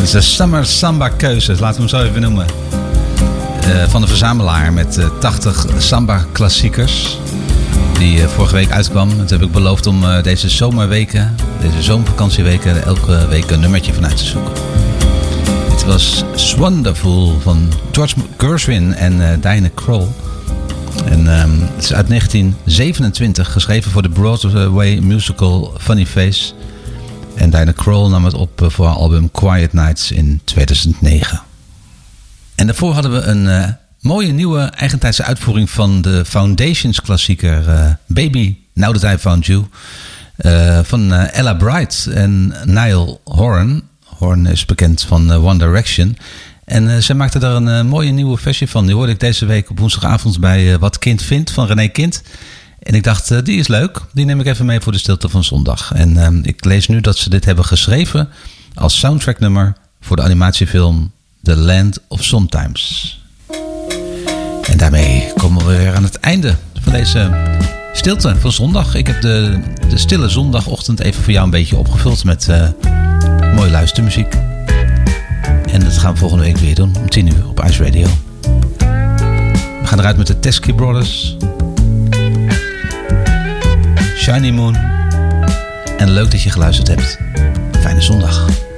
Het is de Summer Samba keuze, laten we hem zo even noemen. Van de verzamelaar met 80 samba klassiekers. Die vorige week uitkwam. Toen heb ik beloofd om deze zomervakantieweken, elke week een nummertje van uit te zoeken. Dit was Wonderful van George Gershwin en Diana Krall. En het is uit 1927, geschreven voor de Broadway musical Funny Face. En Diana Krall nam het op voor haar album Quiet Nights in 2009. En daarvoor hadden we een mooie nieuwe eigentijdse uitvoering van de Foundations klassieker Baby, Now That I Found You. Van Ella Bright en Niall Horan. Horan is bekend van One Direction. En zij maakte daar een mooie nieuwe versie van. Die hoorde ik deze week op woensdagavond bij Wat Kind Vindt van René Kind. En ik dacht, die is leuk. Die neem ik even mee voor de stilte van zondag. En ik lees nu dat ze dit hebben geschreven als soundtracknummer voor de animatiefilm The Land of Sometimes. En daarmee komen we weer aan het einde van deze stilte van zondag. Ik heb de stille zondagochtend even voor jou een beetje opgevuld met mooie luistermuziek. En dat gaan we volgende week weer doen om 10 uur op Ice Radio. We gaan eruit met de Teskey Brothers. Shiny Moon. En leuk dat je geluisterd hebt. Fijne zondag.